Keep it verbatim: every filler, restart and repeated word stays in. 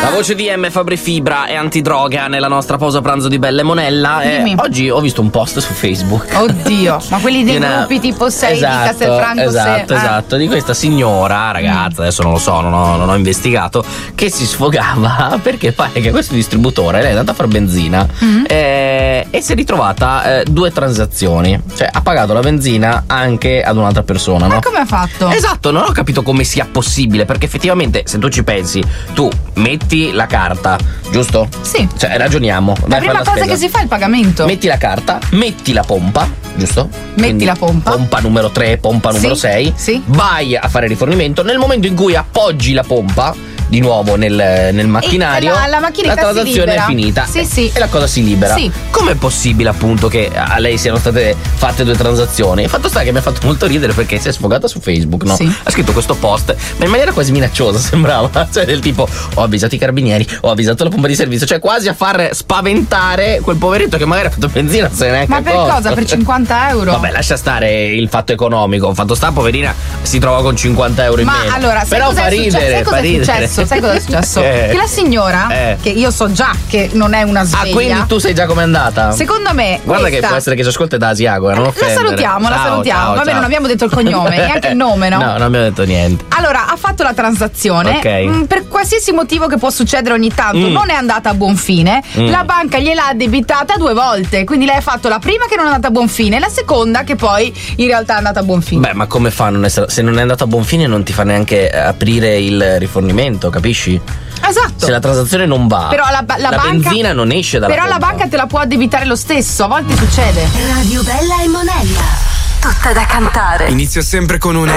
La voce di M. Fabri Fibra e antidroga nella nostra pausa pranzo di Bella e Monella. E oggi ho visto un post su Facebook. Oddio, ma quelli dei una... gruppi tipo sei esatto, di Castelfranco. Esatto, se... esatto. Di questa signora, ragazza, mm. adesso non lo so, non ho, non ho investigato, che si sfogava perché pare che questo distributore, lei è andata a fare benzina mm. eh, e si è ritrovata eh, due transazioni. Cioè ha pagato la benzina anche ad un'altra persona. Ma no? come ha fatto? Esatto, non ho capito come sia possibile, perché effettivamente se tu ci pensi, tu metti la carta, giusto? Sì. Cioè ragioniamo. La prima la cosa spesa. Che si fa è il pagamento. Metti la carta, metti la pompa, giusto? Metti Quindi, la pompa. Pompa numero tre, pompa numero sei. Sì. Vai a fare rifornimento. Nel momento in cui appoggi la pompa di nuovo nel, nel macchinario, la, la, la transazione è finita. Sì, sì. E la cosa si libera. Sì. Com'è possibile appunto che a lei siano state fatte due transazioni? Il fatto sta che mi ha fatto molto ridere perché si è sfogata su Facebook, no? Sì. Ha scritto questo post, ma in maniera quasi minacciosa sembrava, cioè del tipo ho avvisato i carabinieri, ho avvisato la pompa di servizio, cioè quasi a far spaventare quel poveretto che magari ha fatto benzina, non se ne neanche Ma per accorto. cosa? Per cinquanta euro? Vabbè, lascia stare il fatto economico. Fatto sta, poverina si trova con cinquanta euro in ma meno. allora, sai però cosa fa è ridere, successo? Sai cosa fa è ridere. successo? Sai cosa è successo? Eh. Che la signora, eh. che io so già che non è una sveglia. Ah, quindi tu sai già com'è andata? Secondo me guarda questa... che può essere che ci ascolta da Asiago, eh, non La offendere. salutiamo, ciao, la salutiamo. ciao, Vabbè, ciao. non abbiamo detto il cognome, neanche il nome, no? No, non abbiamo detto niente. Allora, ha fatto la transazione. Ok. mh, Per qualsiasi motivo che può succedere ogni tanto, Mm. non è andata a buon fine. Mm. La banca gliel'ha addebitata due volte. Quindi lei ha fatto la prima che non è andata a buon fine e la seconda che poi in realtà è andata a buon fine. Beh, ma come fa a non essere, se non è andata a buon fine non ti fa neanche aprire il rifornimento, capisci? Esatto. Se la transazione non va, Però la, ba- la la banca, benzina non esce dalla Però pompa. la banca te la può addebitare lo stesso, a volte succede. Radio Bella e Monella. Tutta da cantare. Inizia sempre con una